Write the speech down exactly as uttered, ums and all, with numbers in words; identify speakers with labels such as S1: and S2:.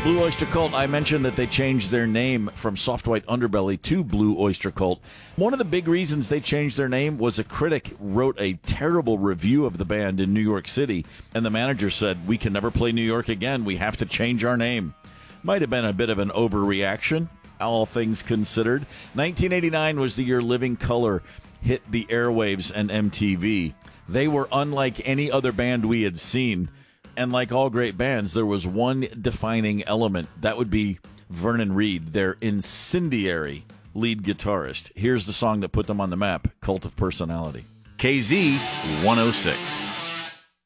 S1: Blue Oyster Cult, I mentioned that they changed their name from Soft White Underbelly to Blue Oyster Cult. One of the big reasons they changed their name was a critic wrote a terrible review of the band in New York City, and the manager said, "We can never play New York again. We have to change our name." Might have been a bit of an overreaction, all things considered. nineteen eighty-nine was the year Living Colour hit the airwaves and M T V. They were unlike any other band we had seen. And like all great bands, there was one defining element. That would be Vernon Reid, their incendiary lead guitarist. Here's the song that put them on the map, Cult of Personality.
S2: K Z one oh six.